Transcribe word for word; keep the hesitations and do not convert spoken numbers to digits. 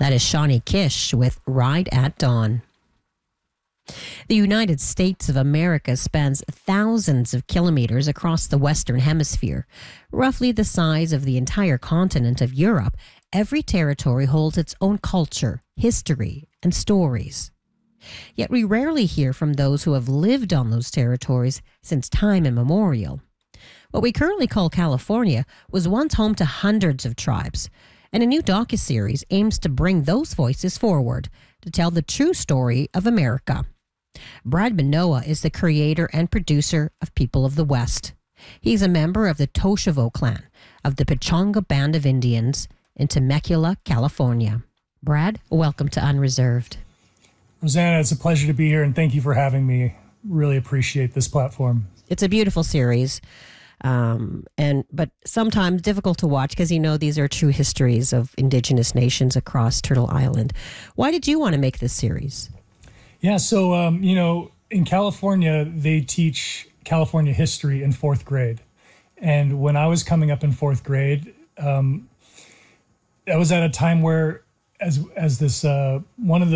That is Shawnee Kish with Ride at Dawn. The United States of America spans thousands of kilometers across the Western Hemisphere, roughly the size of the entire continent of Europe. Every territory holds its own culture, history, and stories. Yet we rarely hear from those who have lived on those territories since time immemorial. What we currently call California was once home to hundreds of tribes, and a new docuseries aims to bring those voices forward to tell the true story of America. Brad Manoah is the creator and producer of People of the West. He's a member of the Toshavo clan of the Pechanga Band of Indians in Temecula, California. Brad, welcome to Unreserved. Rosanna, it's a pleasure to be here, and thank you for having me. Really appreciate this platform. It's a beautiful series, um, and but sometimes difficult to watch because you know these are true histories of Indigenous nations across Turtle Island. Why did you want to make this series? Yeah, so, um, you know, in California, they teach California history in fourth grade. And when I was coming up in fourth grade, um, I was at a time where, as as this, uh, one of the